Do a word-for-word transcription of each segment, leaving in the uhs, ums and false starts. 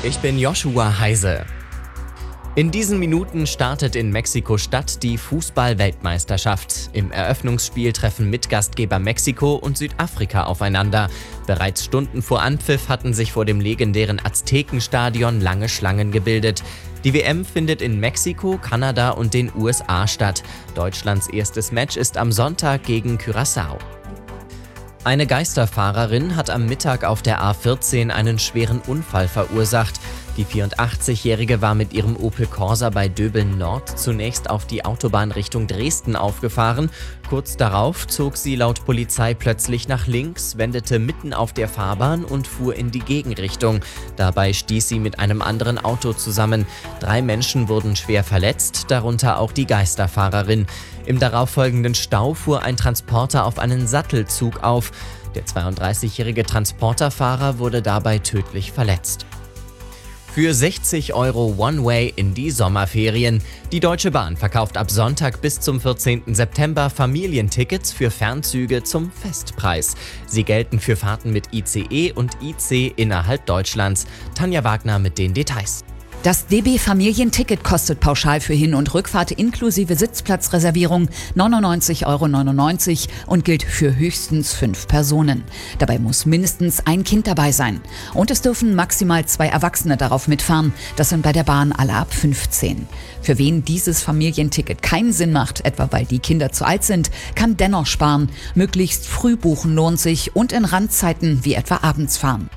Ich bin Joshua Heise. In diesen Minuten startet in Mexiko-Stadt die Fußball-Weltmeisterschaft. Im Eröffnungsspiel treffen Mitgastgeber Mexiko und Südafrika aufeinander. Bereits Stunden vor Anpfiff hatten sich vor dem legendären Aztekenstadion lange Schlangen gebildet. Die W M findet in Mexiko, Kanada und den U S A statt. Deutschlands erstes Match ist am Sonntag gegen Curaçao. Eine Geisterfahrerin hat am Mittag auf der A vierzehn einen schweren Unfall verursacht. Die vierundachtzigjährige war mit ihrem Opel Corsa bei Döbeln Nord zunächst auf die Autobahn Richtung Dresden aufgefahren. Kurz darauf zog sie laut Polizei plötzlich nach links, wendete mitten auf der Fahrbahn und fuhr in die Gegenrichtung. Dabei stieß sie mit einem anderen Auto zusammen. Drei Menschen wurden schwer verletzt, darunter auch die Geisterfahrerin. Im darauffolgenden Stau fuhr ein Transporter auf einen Sattelzug auf. Der zweiunddreißigjährige Transporterfahrer wurde dabei tödlich verletzt. Für sechzig Euro One-Way in die Sommerferien. Die Deutsche Bahn verkauft ab Sonntag bis zum vierzehnten September Familientickets für Fernzüge zum Festpreis. Sie gelten für Fahrten mit I C E und I C innerhalb Deutschlands. Tanja Wagner mit den Details. Das D B-Familienticket kostet pauschal für Hin- und Rückfahrt inklusive Sitzplatzreservierung neunundneunzig Euro neunundneunzig und gilt für höchstens fünf Personen. Dabei muss mindestens ein Kind dabei sein. Und es dürfen maximal zwei Erwachsene darauf mitfahren. Das sind bei der Bahn alle ab fünfzehn. Für wen dieses Familienticket keinen Sinn macht, etwa weil die Kinder zu alt sind, kann dennoch sparen. Möglichst früh buchen lohnt sich und in Randzeiten wie etwa abends fahren.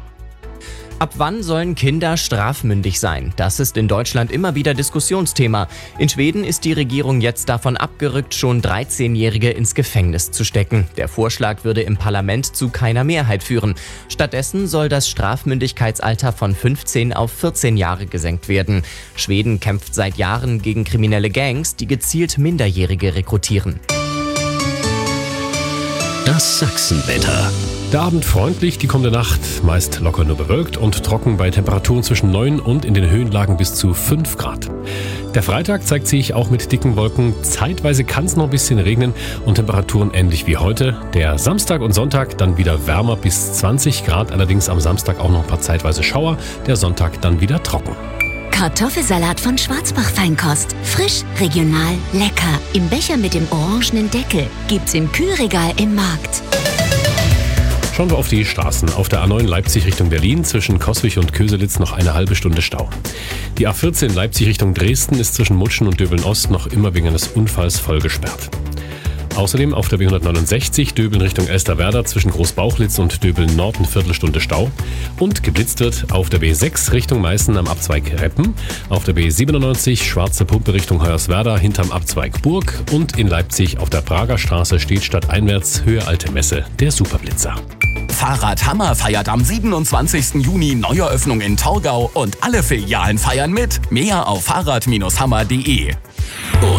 Ab wann sollen Kinder strafmündig sein? Das ist in Deutschland immer wieder Diskussionsthema. In Schweden ist die Regierung jetzt davon abgerückt, schon dreizehnjährige ins Gefängnis zu stecken. Der Vorschlag würde im Parlament zu keiner Mehrheit führen. Stattdessen soll das Strafmündigkeitsalter von fünfzehn auf vierzehn Jahre gesenkt werden. Schweden kämpft seit Jahren gegen kriminelle Gangs, die gezielt Minderjährige rekrutieren. Das Sachsenwetter. Der Abend freundlich, die kommende Nacht meist locker nur bewölkt und trocken bei Temperaturen zwischen neun und in den Höhenlagen bis zu fünf Grad. Der Freitag zeigt sich auch mit dicken Wolken. Zeitweise kann es noch ein bisschen regnen und Temperaturen ähnlich wie heute. Der Samstag und Sonntag dann wieder wärmer bis zwanzig Grad, allerdings am Samstag auch noch ein paar zeitweise Schauer. Der Sonntag dann wieder trocken. Kartoffelsalat von Schwarzbach Feinkost. Frisch, regional, lecker. Im Becher mit dem orangenen Deckel. Gibt's im Kühlregal im Markt. Schauen wir auf die Straßen. Auf der A neun Leipzig Richtung Berlin zwischen Coswig und Köselitz noch eine halbe Stunde Stau. Die A vierzehn Leipzig Richtung Dresden ist zwischen Mutschen und Döbeln Ost noch immer wegen eines Unfalls voll gesperrt. Außerdem auf der B hundertneunundsechzig Döbeln Richtung Elsterwerda zwischen Großbauchlitz und Döbeln Nord eine Viertelstunde Stau. Und geblitzt wird auf der B sechs Richtung Meißen am Abzweig Reppen, auf der B siebenundneunzig Schwarze Pumpe Richtung Hoyerswerda hinterm Abzweig Burg und in Leipzig auf der Prager Straße steht stadteinwärts Höhe Alte Messe der Superblitzer. Fahrradhammer feiert am siebenundzwanzigsten Juni Neueröffnung in Torgau und alle Filialen feiern mit. Mehr auf fahrrad Bindestrich hammer punkt de.